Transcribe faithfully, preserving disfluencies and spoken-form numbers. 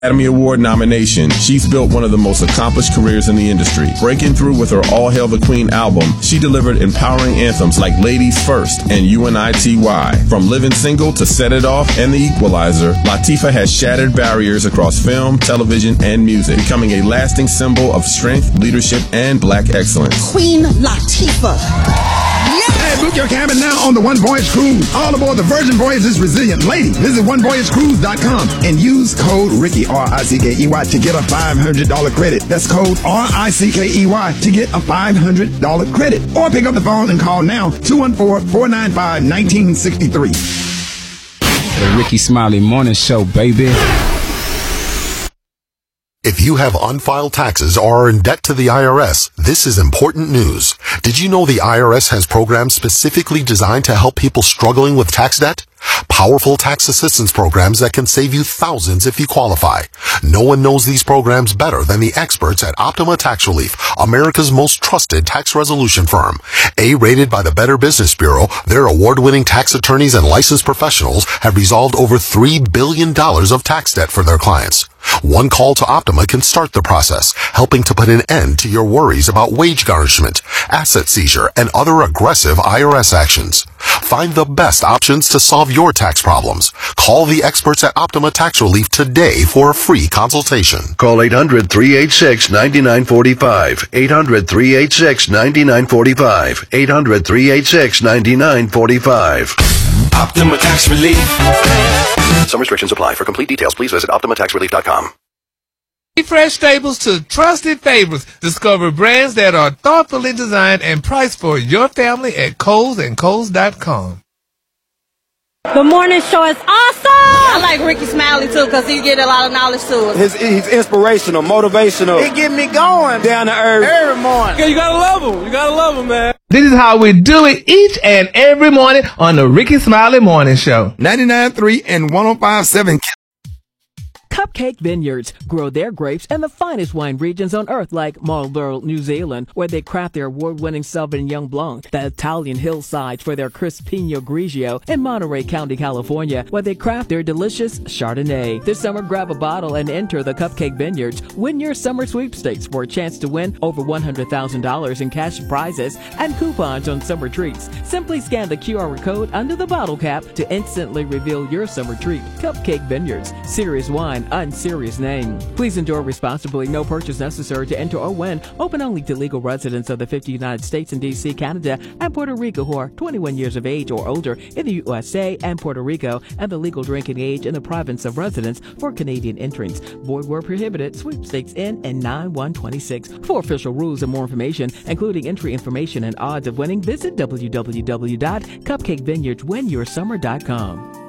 Academy Award nomination, she's built one of the most accomplished careers in the industry. Breaking through with her All Hail the Queen album, she delivered empowering anthems like Ladies First and U N I T Y. From Living Single to Set It Off and The Equalizer, Latifah has shattered barriers across film, television, and music, becoming a lasting symbol of strength, leadership, and black excellence. Queen Latifah. Hey, book your cabin now on the One Voyage Cruise. All aboard the Virgin Voyages Resilient Lady. Visit one voyage cruise dot com and use code Ricky, R I C K E Y, to get a five hundred dollars credit. That's code R I C K E Y to get a five hundred dollars credit. Or pick up the phone and call now, two one four, four nine five, one nine six three. The Ricky Smiley Morning Show, baby. If you have unfiled taxes or are in debt to the I R S, this is important news. Did you know the I R S has programs specifically designed to help people struggling with tax debt? Powerful tax assistance programs that can save you thousands if you qualify. No one knows these programs better than the experts at Optima Tax Relief, America's most trusted tax resolution firm. A-rated by the Better Business Bureau, their award-winning tax attorneys and licensed professionals have resolved over three billion dollars of tax debt for their clients. One call to Optima can start the process, helping to put an end to your worries about wage garnishment, asset seizure, and other aggressive I R S actions. Find the best options to solve your tax problems. Call the experts at Optima Tax Relief today for a free consultation. Call eight hundred, three eight six, nine nine four five. eight hundred, three eight six, nine nine four five. eight hundred, three eight six, nine nine four five. Optima Tax Relief. Some restrictions apply. For complete details, please visit optima tax relief dot com. Fresh staples to trusted favorites. Discover brands that are thoughtfully designed and priced for your family at Kohl's and Kohl's dot com. The morning show is awesome. I like Ricky Smiley too because he get a lot of knowledge to us. His, he's inspirational, motivational. He get me going down to earth every morning. Okay, you gotta love him. You gotta love him, man. This is how we do it each and every morning on the Ricky Smiley Morning Show. ninety-nine point three and one oh five point seven. Cupcake Vineyards grow their grapes in the finest wine regions on earth, like Marlborough, New Zealand, where they craft their award-winning Sauvignon Blanc, the Italian hillsides for their crisp Pinot Grigio, and Monterey County, California, where they craft their delicious Chardonnay. This summer, grab a bottle and enter the Cupcake Vineyards. Win your summer sweepstakes for a chance to win over one hundred thousand dollars in cash prizes and coupons on summer treats. Simply scan the Q R code under the bottle cap to instantly reveal your summer treat. Cupcake Vineyards, serious wine, unserious name. Please enjoy responsibly. No purchase necessary to enter or win. Open only to legal residents of the fifty United States and D C, Canada, and Puerto Rico who are twenty-one years of age or older in the U S A and Puerto Rico, and the legal drinking age in the province of residence for Canadian entrants. Void where prohibited. Sweepstakes in and nine one twenty-six. For official rules and more information, including entry information and odds of winning, visit w w w dot cupcake vineyards win your summer dot com.